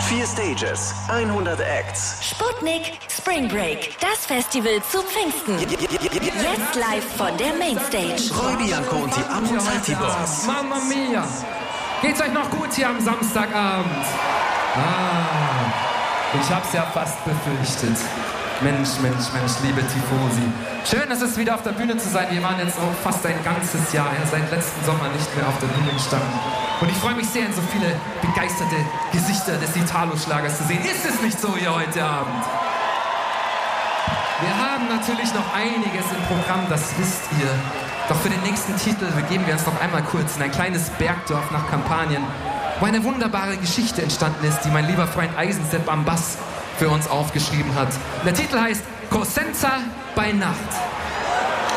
4 Stages, 100 Acts. Sputnik Spring Break, das Festival zu Pfingsten. Jetzt live von der Mainstage. Roy Bianco und die Ammonati Boys. Mamma mia! Geht's euch noch gut hier am Samstagabend? Ich hab's ja fast befürchtet. Mensch, liebe Tifosi. Schön, es ist wieder auf der Bühne zu sein. Wir waren jetzt auch fast ein ganzes Jahr, seit letzten Sommer nicht mehr auf der Bühne gestanden. Und ich freue mich sehr, in so viele begeisterte Gesichter des Italo-Schlagers zu sehen. Ist es nicht so hier heute Abend? Wir haben natürlich noch einiges im Programm, das wisst ihr. Doch für den nächsten Titel begeben wir uns noch einmal kurz in ein kleines Bergdorf nach Kampanien, wo eine wunderbare Geschichte entstanden ist, die mein lieber Freund Eisensepp am Bass für uns aufgeschrieben hat. Der Titel heißt Cosenza bei Nacht.